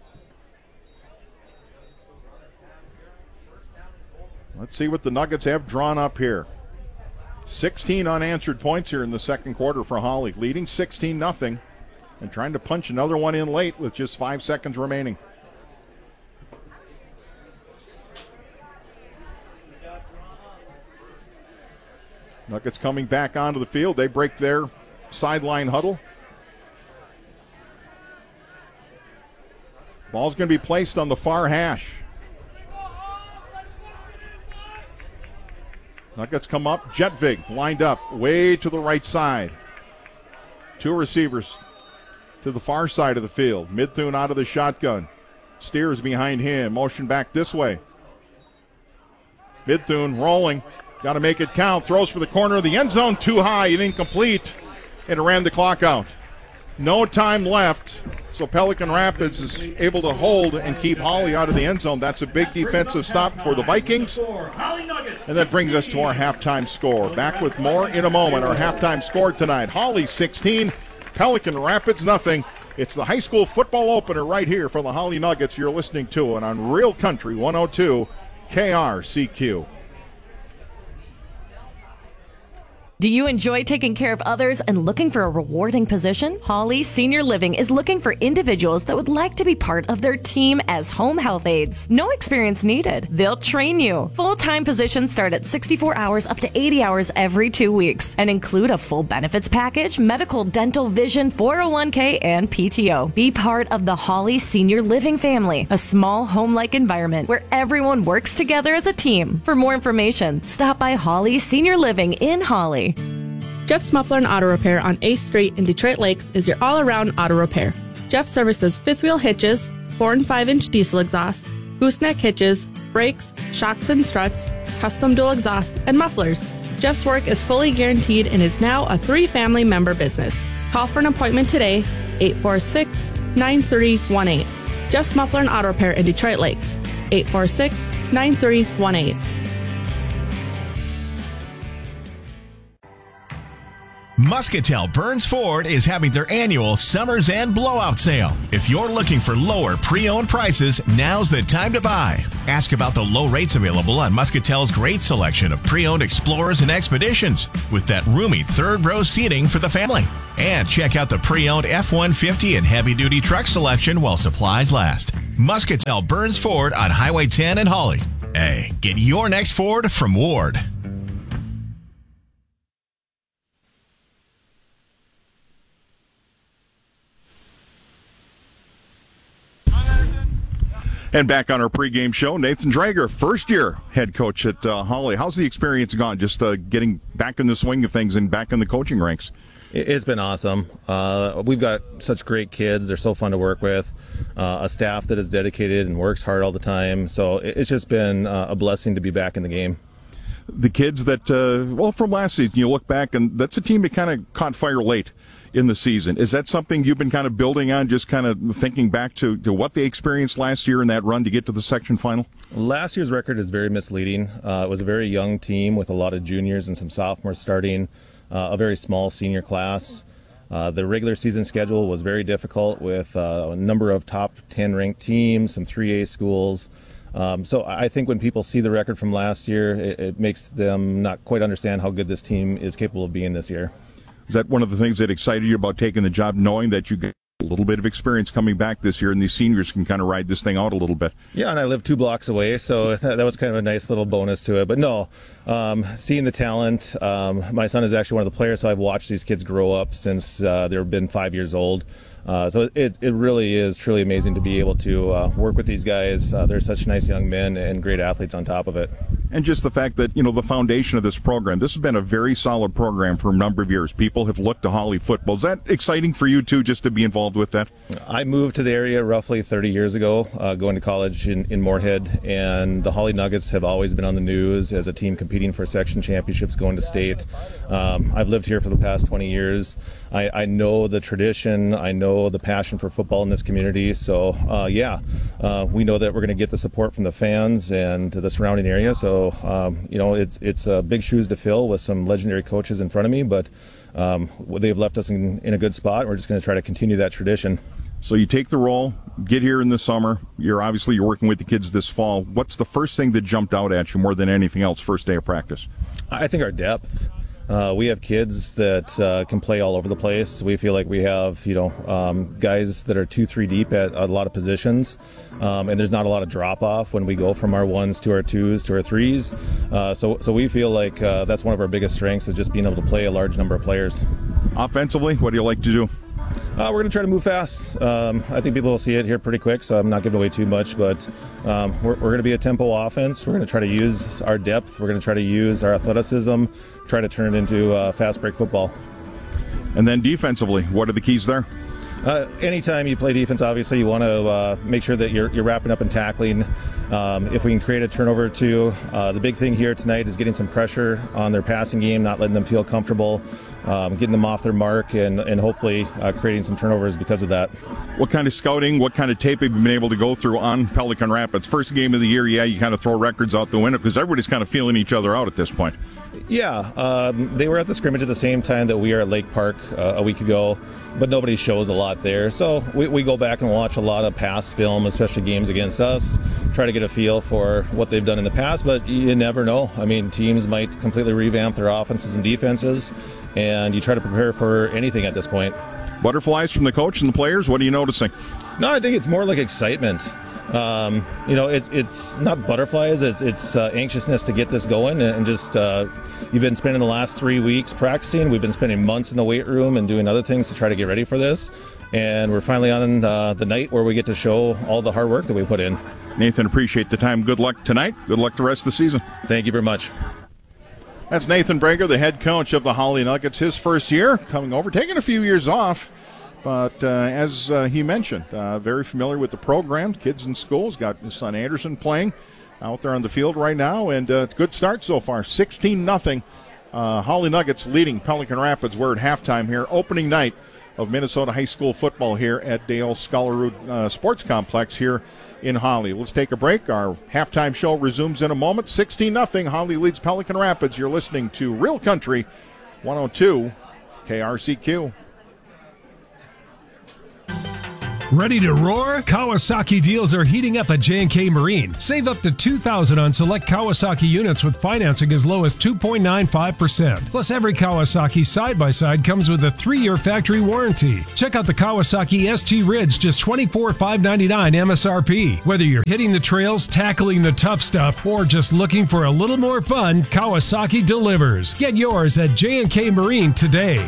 Let's see what the Nuggets have drawn up here. sixteen unanswered points here in the second quarter for Holly, leading sixteen nothing and trying to punch another one in late with just five seconds remaining. Nuggets coming back onto the field. They break their sideline huddle. Ball's going to be placed on the far hash. Nuggets come up. Jetvig lined up way to the right side. Two receivers to the far side of the field. Midthune out of the shotgun. Steers behind him. Motion back this way. Midthune rolling. Got to make it count. Throws for the corner of the end zone. Too high and incomplete. And it ran the clock out. No time left. So Pelican Rapids is able to hold and keep Holly out of the end zone. That's a big defensive stop for the Vikings. And that brings us to our halftime score. Back with more in a moment. Our halftime score tonight. Holly sixteen, Pelican Rapids nothing. It's the high school football opener right here for the Holly Nuggets. You're listening to it on Real Country one oh two K R C Q. Do you enjoy taking care of others and looking for a rewarding position? Holly Senior Living is looking for individuals that would like to be part of their team as home health aides. No experience needed. They'll train you. Full-time positions start at sixty-four hours up to eighty hours every two weeks and include a full benefits package, medical, dental, vision, four oh one k, and P T O. Be part of the Holly Senior Living family, a small home-like environment where everyone works together as a team. For more information, stop by Holly Senior Living in Holly. Jeff's Muffler and Auto Repair on eighth Street in Detroit Lakes is your all-around auto repair. Jeff services fifth wheel hitches, four and five inch diesel exhausts, gooseneck hitches, brakes, shocks and struts, custom dual exhausts, and mufflers. Jeff's work is fully guaranteed and is now a three-family member business. Call for an appointment today, eight four six, nine three one eight. Jeff's Muffler and Auto Repair in Detroit Lakes, eight four six, nine three one eight. Muscatel Burns Ford is having their annual Summers and Blowout Sale. If you're looking for lower pre-owned prices, now's the time to buy. Ask about the low rates available on Muscatel's great selection of pre-owned Explorers and Expeditions with that roomy third row seating for the family. And check out the pre-owned F one fifty and heavy-duty truck selection while supplies last. Muscatel Burns Ford on Highway ten in Hawley. Hey, get your next Ford from Ward. And back on our pregame show, Nathan Drager, first-year head coach at uh, Hawley. How's the experience gone, just uh, getting back in the swing of things and back in the coaching ranks? It's been awesome. Uh, we've got such great kids. They're so fun to work with. Uh, a staff that is dedicated and works hard all the time. So it's just been uh, a blessing to be back in the game. The kids that, uh, well, from last season, you look back, and that's a team that kind of caught fire late in the season. Is that something you've been kind of building on, just kind of thinking back to, to what they experienced last year in that run to get to the section final? Last year's record is very misleading. Uh, it was a very young team with a lot of juniors and some sophomores starting, uh, a very small senior class. Uh, the regular season schedule was very difficult with uh, a number of top ten ranked teams, some three A schools. Um, so I think when people see the record from last year, it, it makes them not quite understand how good this team is capable of being this year. Is that one of the things that excited you about taking the job, knowing that you get a little bit of experience coming back this year and these seniors can kind of ride this thing out a little bit? Yeah, and I live two blocks away, so that, that was kind of a nice little bonus to it. But no, um, seeing the talent, um, my son is actually one of the players, so I've watched these kids grow up since uh, they've been five years old. Uh, so it, it really is truly amazing to be able to uh, work with these guys. Uh, they're such nice young men and great athletes on top of it. And just the fact that, you know, the foundation of this program, this has been a very solid program for a number of years. People have looked to Hawley football. Is that exciting for you, too, just to be involved with that? I moved to the area roughly thirty years ago, uh, going to college in, in Moorhead, and the Hawley Nuggets have always been on the news as a team competing for section championships, going to state. Um, I've lived here for the past twenty years. I, I know the tradition. I know the passion for football in this community. So, uh, yeah, uh, we know that we're going to get the support from the fans and the surrounding area. So, um, you know, it's it's uh, big shoes to fill with some legendary coaches in front of me, but um, they've left us in, in a good spot. We're just going to try to continue that tradition. So you take the role, get here in the summer. You're obviously you're working with the kids this fall. What's the first thing that jumped out at you more than anything else first day of practice? I think our depth. Uh, we have kids that uh, can play all over the place. We feel like we have, you know, um, guys that are two, three deep at a lot of positions, um, and there's not a lot of drop-off when we go from our ones to our twos to our threes. Uh, so, so we feel like uh, that's one of our biggest strengths is just being able to play a large number of players. Offensively, what do you like to do? Uh, we're going to try to move fast. Um, I think people will see it here pretty quick, so I'm not giving away too much, but um, we're, we're going to be a tempo offense. We're going to try to use our depth. We're going to try to use our athleticism, try to turn it into uh, fast break football. And then defensively, what are the keys there? Uh, anytime you play defense, obviously, you want to uh, make sure that you're, you're wrapping up and tackling. Um, if we can create a turnover or two, uh, the big thing here tonight is getting some pressure on their passing game, not letting them feel comfortable. Um, getting them off their mark and, and hopefully uh, creating some turnovers because of that. What kind of scouting, what kind of tape have you been able to go through on Pelican Rapids? First game of the year, yeah, you kind of throw records out the window because everybody's kind of feeling each other out at this point. Yeah, um, they were at the scrimmage at the same time that we are at Lake Park uh, a week ago, but nobody shows a lot there. So we, we go back and watch a lot of past film, especially games against us, try to get a feel for what they've done in the past, but you never know. I mean, teams might completely revamp their offenses and defenses, and you try to prepare for anything at this point. Butterflies from the coach and the players, what are you noticing? No, I think it's more like excitement. Um, you know, it's it's not butterflies, it's, it's uh, anxiousness to get this going, and just uh, you've been spending the last three weeks practicing. We've been spending months in the weight room and doing other things to try to get ready for this, and we're finally on uh, the night where we get to show all the hard work that we put in. Nathan, appreciate the time. Good luck tonight. Good luck the rest of the season. Thank you very much. That's Nathan Brager, the head coach of the Hawley Nuggets. His first year coming over, taking a few years off. But uh, as uh, he mentioned, uh, very familiar with the program. Kids in school. He's got his son Anderson playing out there on the field right now. And uh, it's a good start so far, sixteen nothing. Uh, Hawley Nuggets leading Pelican Rapids. We're at halftime here. Opening night of Minnesota high school football here at Dale Scholarud uh, Sports Complex here in Hawley. Let's take a break. Our halftime show resumes in a moment. sixteen nothing. Hawley leads Pelican Rapids. You're listening to Real Country one oh two K R C Q. Ready to roar? Kawasaki deals are heating up at J and K Marine. Save up to two thousand dollars on select Kawasaki units with financing as low as two point nine five percent. Plus, every Kawasaki side-by-side comes with a three-year factory warranty. Check out the Kawasaki S G Ridge, just twenty-four thousand five hundred ninety-nine dollars M S R P. Whether you're hitting the trails, tackling the tough stuff, or just looking for a little more fun, Kawasaki delivers. Get yours at J and K Marine today.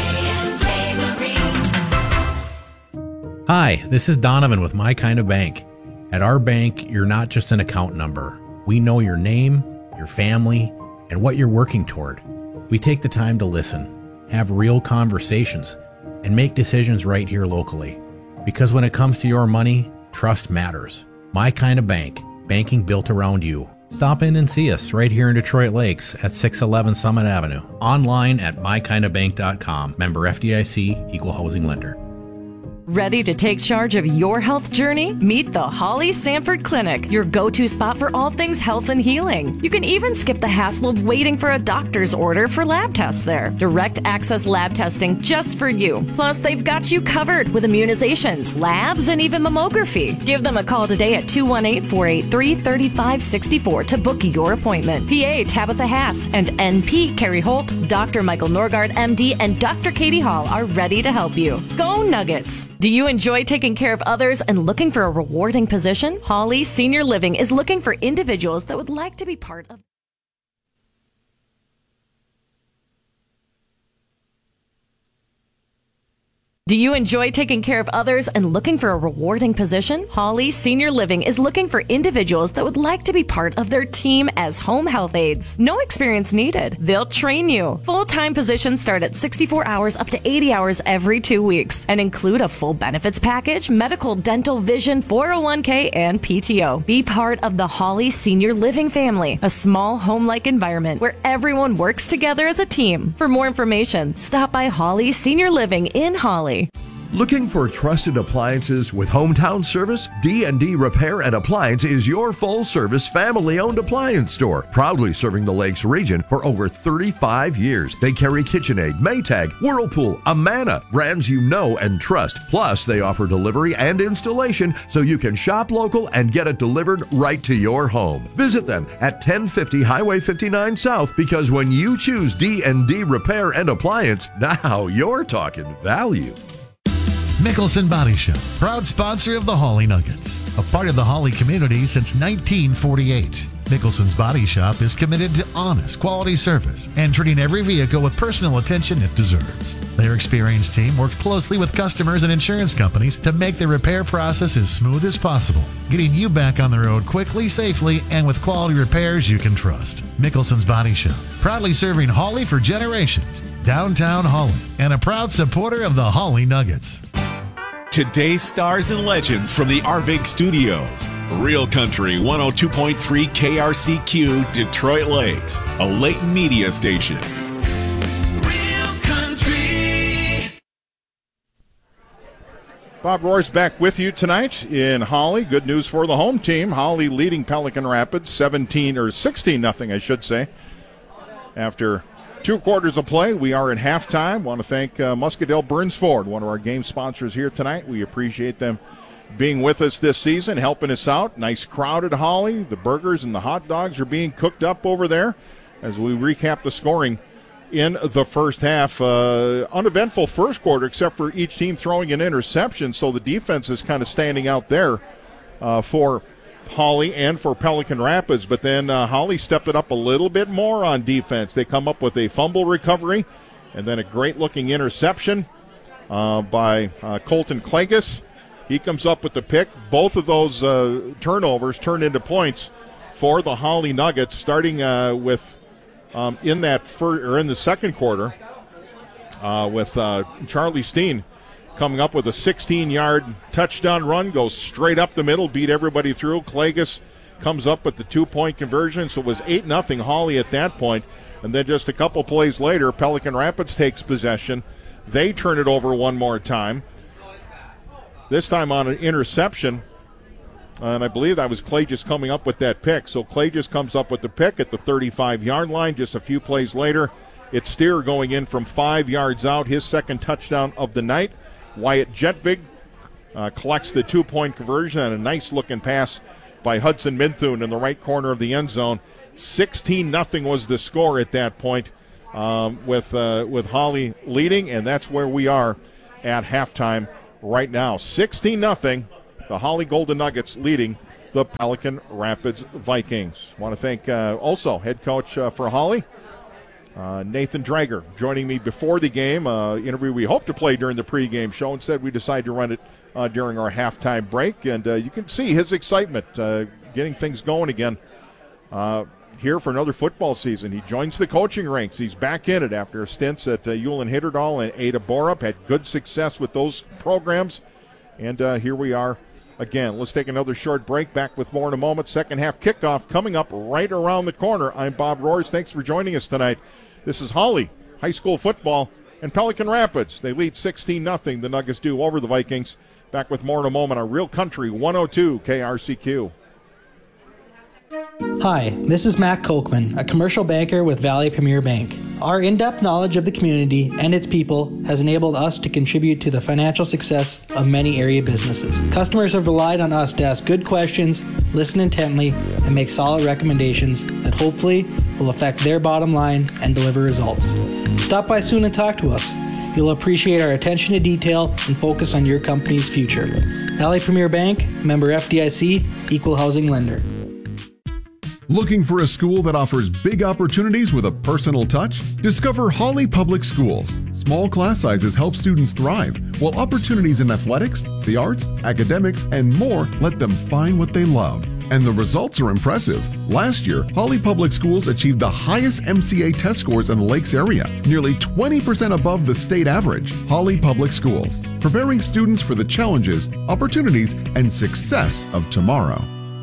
Hi, this is Donovan with My Kind of Bank. At our bank, you're not just an account number. We know your name, your family, and what you're working toward. We take the time to listen, have real conversations, and make decisions right here locally. Because when it comes to your money, trust matters. My Kind of Bank, banking built around you. Stop in and see us right here in Detroit Lakes at six eleven Summit Avenue. Online at my kind of bank dot com. Member F D I C, Equal Housing Lender. Ready to take charge of your health journey? Meet the Holly Sanford Clinic, your go-to spot for all things health and healing. You can even skip the hassle of waiting for a doctor's order for lab tests there. Direct access lab testing just for you. Plus, they've got you covered with immunizations, labs, and even mammography. Give them a call today at two one eight, four eight three, three five six four to book your appointment. P A Tabitha Hass and N P Carrie Holt, Doctor Michael Norgard, M D, and Doctor Katie Hall are ready to help you. Go Nuggets! Do you enjoy taking care of others and looking for a rewarding position? Holly Senior Living is looking for individuals that would like to be part of. Do you enjoy taking care of others and looking for a rewarding position? Holly Senior Living is looking for individuals that would like to be part of their team as home health aides. No experience needed. They'll train you. Full-time positions start at sixty-four hours up to eighty hours every two weeks and include a full benefits package, medical, dental, vision, four oh one k, and P T O. Be part of the Holly Senior Living family, a small home-like environment where everyone works together as a team. For more information, stop by Holly Senior Living in Holly. Looking for trusted appliances with hometown service? D and D Repair and Appliance is your full-service, family-owned appliance store, proudly serving the Lakes region for over thirty-five years. They carry KitchenAid, Maytag, Whirlpool, Amana, brands you know and trust. Plus, they offer delivery and installation so you can shop local and get it delivered right to your home. Visit them at ten fifty Highway fifty-nine South, because when you choose D and D Repair and Appliance, now you're talking value. Mickelson Body Shop, proud sponsor of the Holly Nuggets, a part of the Holly community since nineteen forty-eight. Mickelson's Body Shop is committed to honest, quality service and treating every vehicle with personal attention it deserves. Their experienced team works closely with customers and insurance companies to make the repair process as smooth as possible, getting you back on the road quickly, safely, and with quality repairs you can trust. Mickelson's Body Shop, proudly serving Holly for generations. Downtown Holly, and a proud supporter of the Holly Nuggets. Today's stars and legends from the Arvig Studios. Real Country one oh two point three K R C Q, Detroit Lakes, a Layton media station. Real Country. Bob Rohr's back with you tonight in Holly. Good news for the home team. Holly leading Pelican Rapids seventeen or sixteen nothing, I should say. After two quarters of play, we are at halftime. Want to thank uh, Muscadel Burns Ford, one of our game sponsors here tonight. We appreciate them being with us this season, helping us out. Nice crowd at Holly. The burgers and the hot dogs are being cooked up over there as we recap the scoring in the first half. Uh, uneventful first quarter, except for each team throwing an interception, so the defense is kind of standing out there uh, for Holly and for Pelican Rapids, but then uh, Holly stepped it up a little bit more on defense. They come up with a fumble recovery and then a great-looking interception uh, by uh, Colton Klages. He comes up with the pick. Both of those uh, turnovers turn into points for the Holly Nuggets, starting uh, with um, in that fir- or in the second quarter uh, with uh, Charlie Steen coming up with a sixteen-yard touchdown run, goes straight up the middle, beat everybody through. Klages comes up with the two-point conversion, so it was eight nothing Holly at that point. And then just a couple plays later, Pelican Rapids takes possession. They turn it over one more time, this time on an interception. And I believe that was Klages coming up with that pick. So Klages comes up with the pick at the thirty-five-yard line. Just a few plays later, It's Steer going in from five yards out, his second touchdown of the night. Wyatt Jetvig uh, collects the two-point conversion and a nice-looking pass by Hudson Minthune in the right corner of the end zone. sixteen nothing was the score at that point, um, with uh, with Holly leading, and that's where we are at halftime right now. sixteen nothing, the Holly Golden Nuggets leading the Pelican Rapids Vikings. I want to thank uh, also head coach uh, for Holly, uh, Nathan Drager, joining me before the game. Uh, interview we hope to play during the pregame show. Instead, we decided to run it uh, during our halftime break, and uh, you can see his excitement uh, getting things going again uh, here for another football season. He joins the coaching ranks. He's back in it after stints at uh, Ulen Hitterdal and Ada Borup. Had good success with those programs, and uh, here we are again. Let's take another short break. Back with more in a moment. Second half kickoff coming up right around the corner. I'm Bob Roars. Thanks for joining us tonight. This is Holly High School football and Pelican Rapids. They lead sixteen nothing. The Nuggets do over the Vikings. Back with more in a moment on Real Country one oh two K R C Q. Hi, this is Matt Kochman, a commercial banker with Valley Premier Bank. Our in-depth knowledge of the community and its people has enabled us to contribute to the financial success of many area businesses. Customers have relied on us to ask good questions, listen intently, and make solid recommendations that hopefully will affect their bottom line and deliver results. Stop by soon and talk to us. You'll appreciate our attention to detail and focus on your company's future. Valley Premier Bank, member F D I C, equal housing lender. Looking for a school that offers big opportunities with a personal touch? Discover Holly Public Schools. Small class sizes help students thrive, while opportunities in athletics, the arts, academics, and more let them find what they love. And the results are impressive. Last year, Holly Public Schools achieved the highest M C A test scores in the Lakes area, nearly twenty percent above the state average. Holly Public Schools, preparing students for the challenges, opportunities, and success of tomorrow.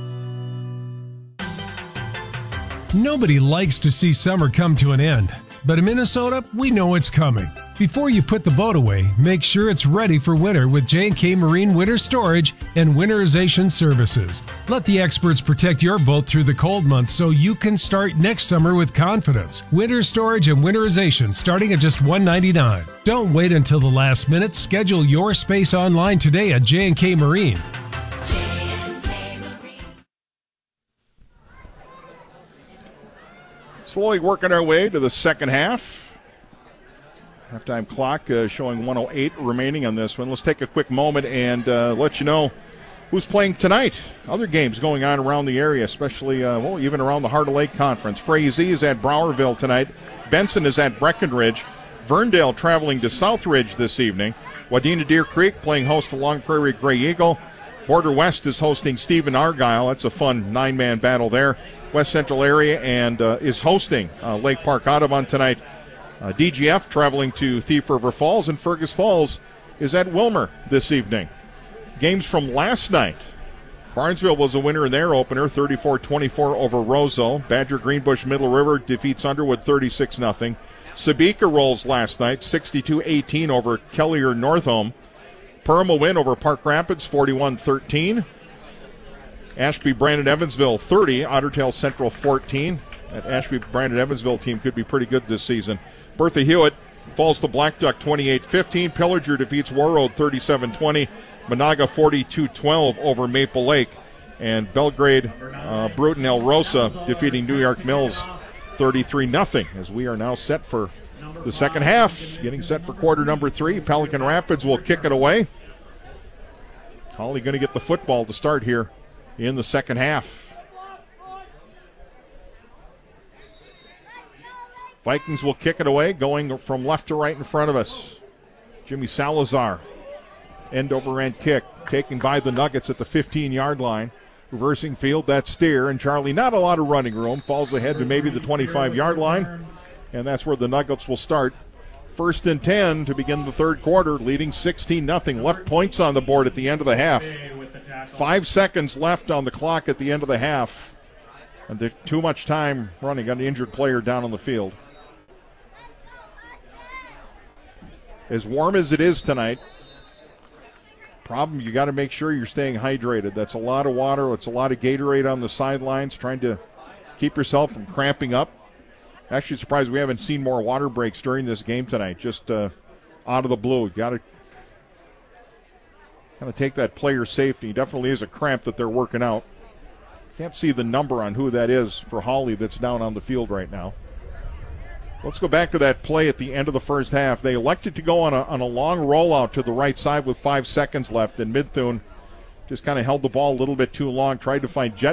Nobody likes to see summer come to an end, but in Minnesota, we know it's coming. Before you put the boat away, make sure it's ready for winter with J and K Marine Winter Storage and Winterization Services. Let the experts protect your boat through the cold months so you can start next summer with confidence. Winter storage and winterization starting at just one hundred ninety-nine dollars. Don't wait until the last minute. Schedule your space online today at J and K Marine. Slowly working our way to the second half. Halftime clock uh, showing one oh eight remaining on this one. Let's take a quick moment and uh, let you know who's playing tonight. Other games going on around the area, especially, uh, well, even around the Heart of Lake Conference. Frazee is at Browerville tonight. Benson is at Breckenridge. Verndale traveling to Southridge this evening. Wadena Deer Creek playing host to Long Prairie Gray Eagle. Border West is hosting Stephen Argyle. That's a fun nine-man battle there. West Central area and uh, is hosting uh, Lake Park Audubon tonight. Uh, D G F traveling to Thief River Falls, and Fergus Falls is at Wilmer this evening. Games from last night. Barnesville was a winner in their opener, thirty-four twenty-four over Roseau. Badger Greenbush Middle River defeats Underwood thirty-six nothing. Sabika rolls last night, sixty-two eighteen over Kellier Northome. Perham a win over Park Rapids, forty-one thirteen. Ashby Brandon Evansville thirty, Otter Tail Central fourteen. That Ashby Brandon Evansville team could be pretty good this season. Bertha Hewitt falls to Blackduck twenty-eight fifteen. Pillager defeats Warroad thirty-seven twenty. Monaga forty-two twelve over Maple Lake. And Belgrade, uh, Bruton El Rosa defeating New York Mills thirty-three nothing. As we are now set for the second half, getting set for quarter number three. Pelican Rapids will kick it away. Holly going to get the football to start here in the second half. Vikings will kick it away, going from left to right in front of us. Jimmy Salazar, end over end kick, taken by the Nuggets at the fifteen-yard line. Reversing field, that's Steer, and Charlie, not a lot of running room, falls ahead to maybe the twenty-five-yard line, and that's where the Nuggets will start. First and ten to begin the third quarter, leading sixteen nothing. Left points on the board at the end of the half. Five seconds left on the clock at the end of the half. And there's too much time running. Got an injured player down on the field. As warm as it is tonight, problem, you got to make sure you're staying hydrated. That's a lot of water. It's a lot of Gatorade on the sidelines, trying to keep yourself from cramping up. Actually surprised we haven't seen more water breaks during this game tonight. Just uh, out of the blue. Got to kind of take that player safety. Definitely is a cramp that they're working out. Can't see the number on who that is for Hawley that's down on the field right now. Let's go back to that play at the end of the first half. They elected to go on a, on a long rollout to the right side with five seconds left, and Midthune just kind of held the ball a little bit too long, tried to find Jet